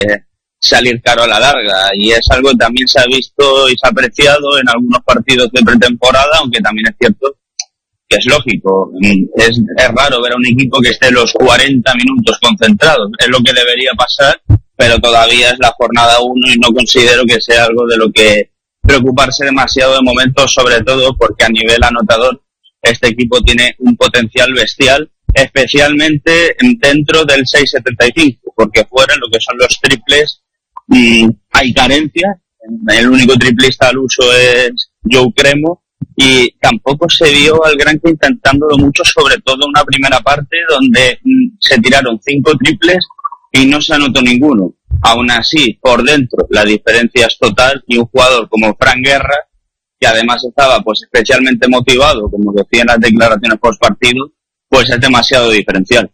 salir caro a la larga, y es algo que también se ha visto y se ha apreciado en algunos partidos de pretemporada, aunque también es cierto que es lógico, es raro ver a un equipo que esté los 40 minutos concentrados, es lo que debería pasar, pero todavía es la jornada 1 y no considero que sea algo de lo que preocuparse demasiado de momento, sobre todo porque a nivel anotador este equipo tiene un potencial bestial, especialmente dentro del 6.75, porque fuera lo que son los triples hay carencia. El único triplista al uso es Joe Cremo, y tampoco se vio al Granca intentándolo mucho, sobre todo una primera parte donde se tiraron 5 triples y no se anotó ninguno. Aún así, por dentro la diferencia es total, y un jugador como Fran Guerra, que además estaba pues especialmente motivado, como decían las declaraciones post partido, pues es demasiado diferencial.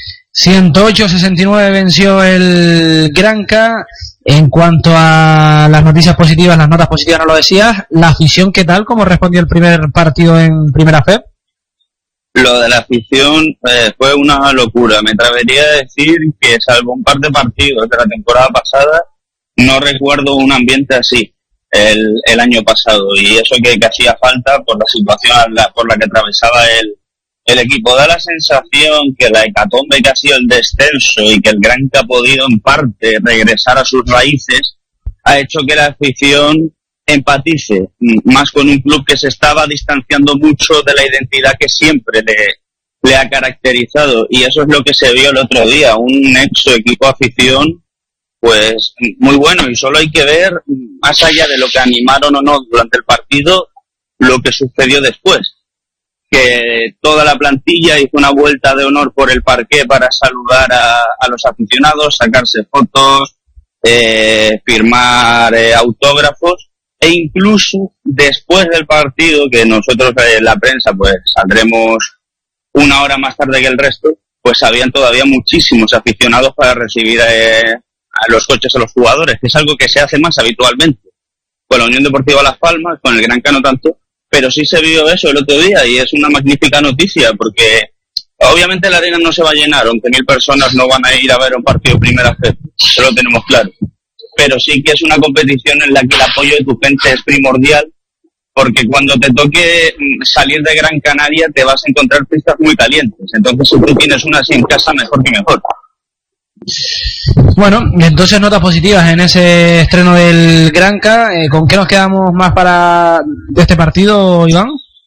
108-69 venció el Granca. En cuanto a las noticias positivas, las notas positivas no lo decías. La afición, ¿qué tal? ¿Cómo respondió el primer partido en Primera FEB? Lo de la afición fue una locura. Me atrevería a decir que, salvo un par de partidos de la temporada pasada, no recuerdo un ambiente así el año pasado, y eso que hacía falta por la situación por la que atravesaba el equipo. Da la sensación que la hecatombe que ha sido el descenso y que el Granca ha podido en parte regresar a sus raíces ha hecho que la afición empatice más con un club que se estaba distanciando mucho de la identidad que siempre le ha caracterizado, y eso es lo que se vio el otro día, un nexo equipo-afición pues muy bueno, y solo hay que ver, más allá de lo que animaron o no durante el partido, lo que sucedió después, que toda la plantilla hizo una vuelta de honor por el parqué para saludar a los aficionados, sacarse fotos, firmar autógrafos, e incluso después del partido, que nosotros en la prensa pues saldremos una hora más tarde que el resto, pues habían todavía muchísimos aficionados para recibir a los coches a los jugadores, que es algo que se hace más habitualmente con la Unión Deportiva Las Palmas, con el Granca no tanto, pero sí se vio eso el otro día, y es una magnífica noticia, porque obviamente la arena no se va a llenar, 11.000 personas no van a ir a ver un partido Primera FEB, eso lo tenemos claro, pero sí que es una competición en la que el apoyo de tu gente es primordial, porque cuando te toque salir de Gran Canaria te vas a encontrar pistas muy calientes, entonces si tú tienes una así en casa, mejor que mejor. Bueno, entonces notas positivas en ese estreno del Granca. ¿Con qué nos quedamos más de este partido, Iván?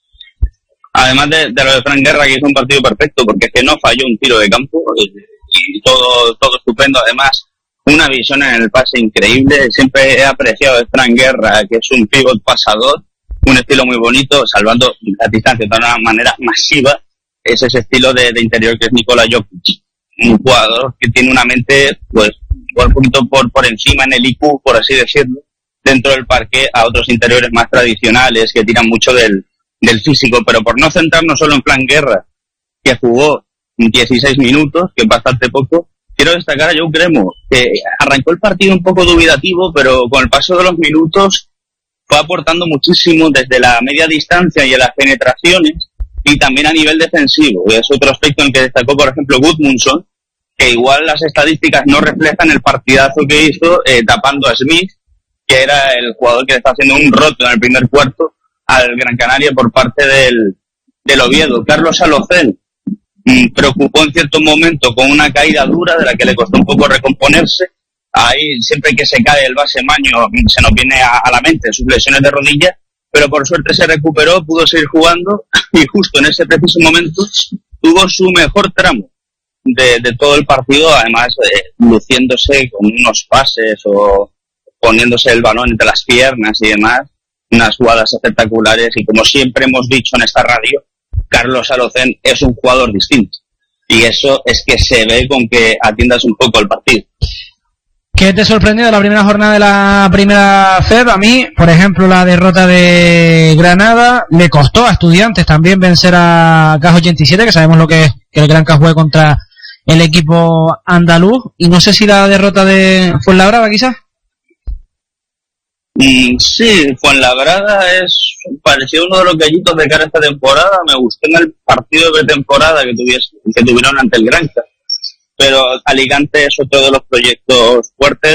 Además de lo de Fran Guerra, que hizo un partido perfecto, porque es que no falló un tiro de campo, y todo estupendo. Además, una visión en el pase increíble. Siempre he apreciado de Fran Guerra, que es un pivot pasador, un estilo muy bonito, salvando la distancia de una manera masiva. Es ese estilo de interior que es Nikola Jokic, un jugador que tiene una mente pues un poquito por encima en el IQ, por así decirlo, dentro del parque, a otros interiores más tradicionales que tiran mucho del físico. Pero por no centrarnos solo en Fran Guerra, que jugó 16 minutos, que es bastante poco, quiero destacar a Joe Cremo, que arrancó el partido un poco dubitativo, pero con el paso de los minutos fue aportando muchísimo desde la media distancia y en las penetraciones, y también a nivel defensivo. Y es otro aspecto en que destacó, por ejemplo, Gudmundsson, que igual las estadísticas no reflejan el partidazo que hizo tapando a Smith, que era el jugador que le está haciendo un roto en el primer cuarto al Gran Canaria por parte del Oviedo. Carlos Alocén preocupó en cierto momento con una caída dura de la que le costó un poco recomponerse. Ahí siempre que se cae el base Maño se nos viene a la mente sus lesiones de rodilla, pero por suerte se recuperó, pudo seguir jugando, y justo en ese preciso momento tuvo su mejor tramo de todo el partido, además luciéndose con unos pases o poniéndose el balón entre las piernas y demás, unas jugadas espectaculares. Y como siempre hemos dicho en esta radio, Carlos Alocén es un jugador distinto, y eso es que se ve con que atiendas un poco el partido. ¿Qué te sorprendió de la primera jornada de la Primera FEB? A mí, por ejemplo, la derrota de Granada. Le costó a Estudiantes también vencer a CAS 87, que sabemos lo que es que el Granca juegue contra el equipo andaluz. Y no sé si la derrota de Fuenlabrada, quizás. Sí, Fuenlabrada pareció uno de los gallitos de cara a esta temporada. Me gustó en el partido de pretemporada que tuvieron ante el Granca, pero Alicante es otro de los proyectos fuertes